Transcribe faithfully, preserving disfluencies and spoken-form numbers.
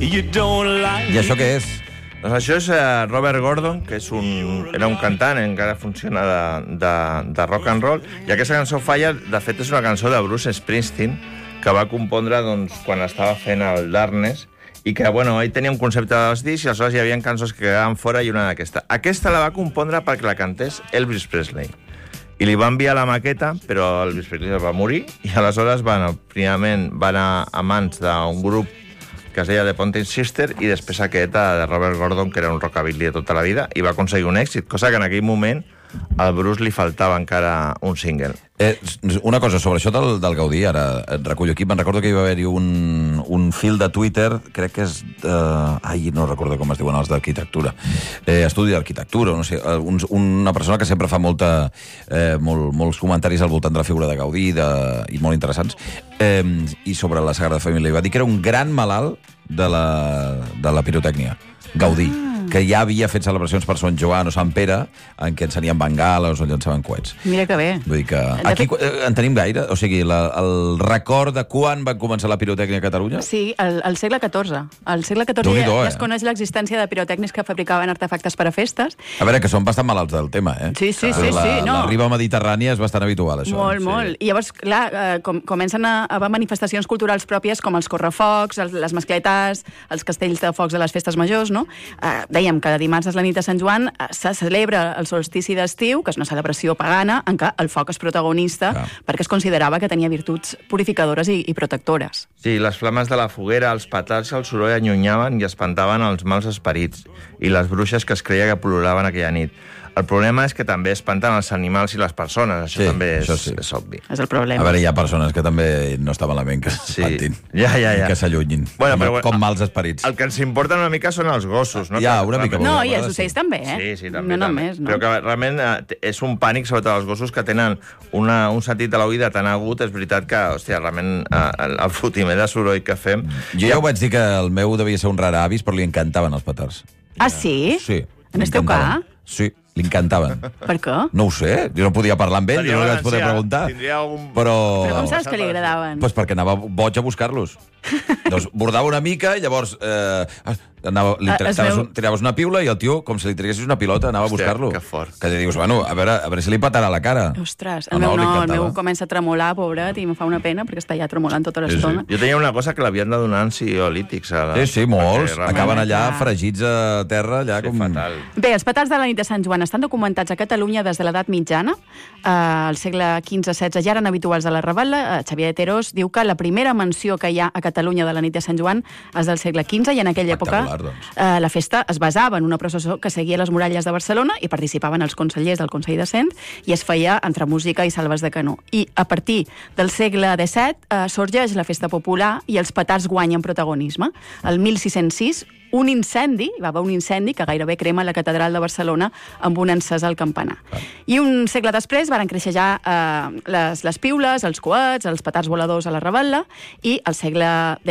I això què és? Doncs això és uh, Robert Gordon, que és un, era un cantant, encara funciona de, de, de rock and roll, i aquesta cançó Falla, de fet, és una cançó de Bruce Springsteen, que va compondre doncs, quan estava fent el Darkness, i que, bueno, ell tenia un concepte dels discs, i aleshores hi havia cançons que quedaven fora i una d'aquesta. Aquesta la va compondre perquè la cantés Elvis Presley. I li va enviar la maqueta, però Elvis Presley va morir, i aleshores va anar, primerament va anar a mans d'un grup que es deia The Ponting Sister, i després aquest de Robert Gordon, que era un rockabilly de tota la vida, i va aconseguir un èxit, cosa que en aquell moment al Bruce li faltava encara un single. Eh, una cosa sobre això del, del Gaudí, ara et recullo aquí, me'n recordo que hi va haver-hi un, un fil de Twitter, crec que és... Eh, ai, no recordo com es diuen els d'arquitectura. Eh, estudi d'arquitectura, no sé, un, una persona que sempre fa molta, eh, molt, molts comentaris al voltant de la figura de Gaudí de, i molt interessants, eh, i sobre la Sagrada Família. Va dir que era un gran malalt de la, de la pirotècnia, Gaudí. Ah. Que ja havia fet celebracions per Sant Joan o Sant Pere en què encenien bengales o llançaven coets. Mira que bé. Vull dir que... Aquí en tenim gaire? O sigui, la, el record de quan va començar la pirotècnia a Catalunya? Sí, al, al segle catorze. Al segle catorze ja, ja es coneix l'existència de pirotècnics que fabricaven artefactes per a festes. A veure, que són bastant malalts del tema, eh? Sí, sí, sí. La, sí no. la riba mediterrània és bastant habitual, això. Molt, sí. molt. I llavors, clar, eh, com, comencen a haver manifestacions culturals pròpies com els correfocs, els, les mascletes, els castells de focs de les festes majors, no? Eh, dèiem que dimarts és la nit de Sant Joan, se celebra el solstici d'estiu, que és una celebració pagana, en què el foc és protagonista, ah. perquè es considerava que tenia virtuts purificadores i, i protectores. Sí, les flames de la foguera, els petards i el soroll allunyaven i espantaven els mals esperits i les bruixes que es creia que pol·lulaven aquella nit. El problema és que també espanten els animals i les persones. Això sí, també és, això sí. és obvi. És el problema. A veure, hi ha persones que també no estaven la ment que s'espantin. Sí. Ja, ja, ja. Que s'allunyin. Bueno, com, però, com mals esperits. El que ens importa una mica són els gossos, no? Ja, una mica. No, i els ocells sí. també, eh? Sí, sí, també. No també. només, no? Però que realment eh, és un pànic, sobretot els gossos que tenen una, un sentit de l'oïda tan agut. És veritat que, hòstia, realment eh, el, el fotimer de soroll que fem... Jo ja ho vaig dir que el meu devia ser un rar avis, però li encantaven els petards. Ah, sí? Sí. En esteu ca? Sí, li encantaven. Per què? No ho sé, jo no podia parlar amb ell, jo no li vaig poder preguntar. Algun... Però... Però com saps que li agradaven? Pues perquè anava boig a buscar-los. Doncs bordava una mica i llavors eh, anava, li tra veu... tiraves una piula i el tio, com si li triguessis una pilota, anava Hòstia, a buscar-lo. que fort. Que li dius, bueno, a veure, a veure si li patarà la cara. Ostres, el meu no, no el meu comença a tremolar, pobret, i em fa una pena perquè està ja tremolant tota l'estona. Sí, sí. Jo tenia una cosa que l'havien de donar ansiolítics. A la... Sí, sí, molts. Realment... Acaben allà fregits a terra, allà sí, com... fatal. Bé, els petards de la nit de Sant Joan estan documentats a Catalunya des de l'edat mitjana. Eh, al segle quinze setze ja eren habituals a la Raval·la. Eh, Xavier de Terós diu que la primera menció que hi ha a Catalunya de la nit de Sant Joan és del segle quinze i en aquella època doncs. eh, la festa es basava en una processó que seguia les muralles de Barcelona i participaven els consellers del Consell de Cent i es feia entre música i salves de canó. I a partir del segle disset eh, sorgeix la festa popular i els petards guanyen protagonisme. El mil sis-cents sis un incendi, hi va haver un incendi que gairebé crema la catedral de Barcelona amb un encès al campanar. Ah. I un segle després varen créixer ja eh, les, les piules, els coets, els petards voladors a la Raval·la i al segle